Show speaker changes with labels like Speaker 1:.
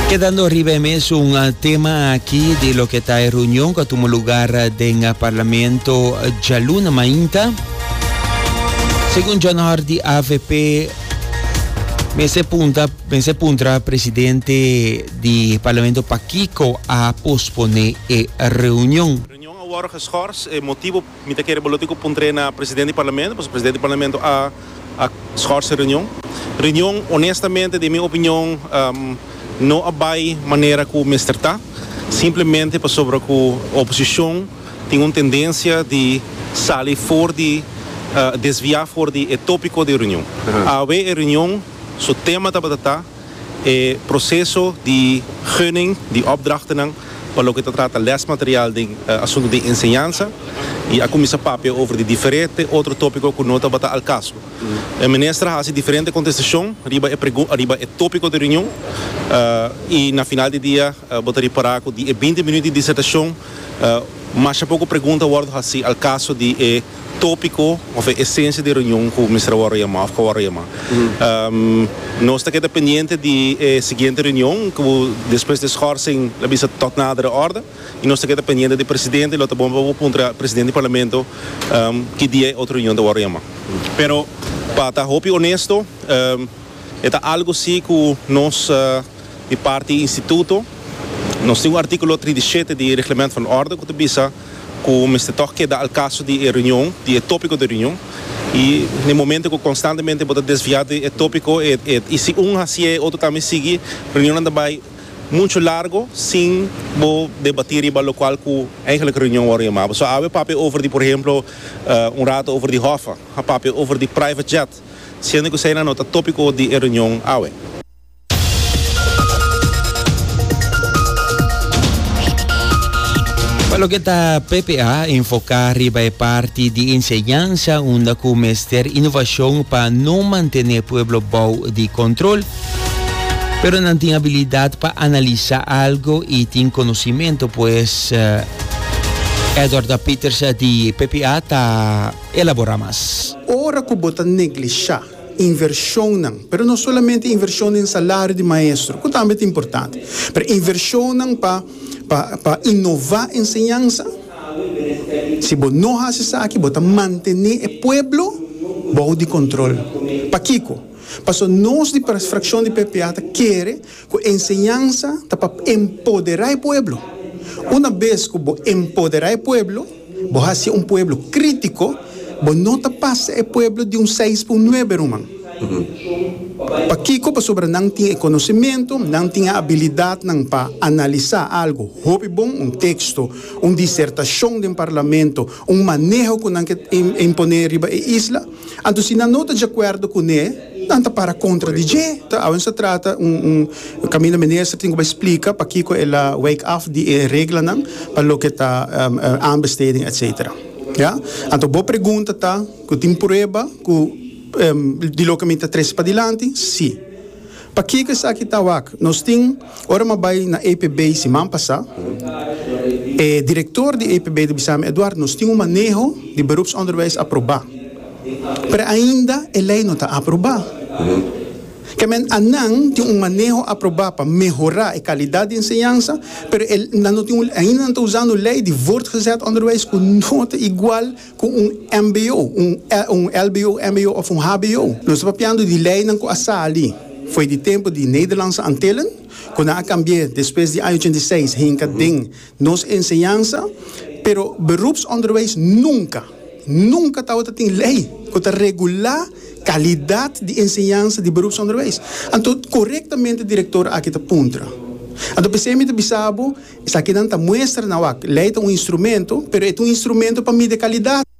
Speaker 1: Quedando arriba un tema aquí de lo que está en reunión que tuvo lugar en el Parlamento Jaluna Mainta. Según John Hardy, AVP, Mese Puntra, presidente del Parlamento Paquico, a posponer la reunión.
Speaker 2: Agora geschorst, motivo met aquele politico puntre na presidente do parlamento, pois o presidente do parlamento a schorse reunião. Reunião, honestamente, de minha opinião, não abai maneira que o mestre está, simplesmente para sobre que a oposição tem uma tendência de sair fora de desviar fora de tópico de reunião. A reunião, o tema está é processo de gunning, de opdrachten para o que trata lesmaterial de assunto de ensinança e a comissão papel over de diferente outro tópico que nota bata al caso. A ministra faz diferente contestação, arriba é tópico de reunião e na final do dia botaria para de 20 minutos de dissertação, mas pouco pergunta word assim al caso de tópico ou a essência de reunião que o ministro Warriama of Warriama. Nós estamos dependentes de seguinte reunião que depois de schorsing la bisa tot nadere orde e nós estamos dependentes do presidente e lo tabomba contra presidente do parlamento que dia outra reunião da Warriama. Pero para estar honesto, é algo assim que nós de parte do instituto nós temos o artigo 37 do regulamento van orde que bisa como se toca da al caso de reunião, de tópico de reunião, e no momento que constantemente pode desviar de tópico e se assim outro também seguir, reunião anda vai muito largo, sem debater e o qual que eigenlijk reunião é maar. So há papel over de, por exemplo, rato over de Hoffa, há papel over de private jet, sendo que sei na nota tópico de reunião awe.
Speaker 1: Lo que está PPA enfocar arriba a parte de enseñanza, una comester innovación para no mantener pueblo bau de control, pero no tiene habilidad para analizar algo y tiene conocimiento, pues Edward Peters de PPA está elaborando más.
Speaker 3: Ora que bota negligenciar inversão, pero não somente inversão em salário de maestro, que também é importante, mas inversão para inovar a ensinança. Se você não faz isso aqui, você manter o povo bom de controle. Para Kiko, para nós de fração de PPA quer que a ensinança para empoderar o povo. Uma vez que você empoderar o povo, você é povo crítico. Você não passa o povo de 6.9 romano. Para Kiko, sobre não tem conhecimento, não tem habilidade para analisar algo, bom, texto, dissertação de parlamento, manejo que não imponer riba a isla. Então, se não está de acordo com ele, não está para contra de G. Agora se trata o caminho ministro tem que explicar para Kiko ela wake up de regra não para o que está aanbesteding etc. Ja? Então, boa pergunta tá, que tem prova que de locamento 3 para diante, sim. Para que está aqui tawak, nós temos, ora vai na EPB semana passada, diretor de EPB de Bissam Eduardo, nós temos manejo de beroepsonderwijs aprovado. Mas ainda a lei não está aprovada. Que anang tem manejo aprovado para melhorar a qualidade de ensinança, mas ainda não está usando lei de voortgezet onderwijs com nota igual com MBO, LBO, MBO ou HBO. Nós estamos falando de lei não com a ali. Foi de tempo de Nederlandse Antillen, quando a cambiou depois de 86, hinka ding nos ensinança, pero beroepsonderwijs nunca tem lei que regular qualidade de ensinança de beroepsonderwijs. Então, corretamente, o diretor aqui está puntra. Então, pensei que Bissau, isso aqui não está mostra, não, lei é instrumento, mas é instrumento para medir qualidade.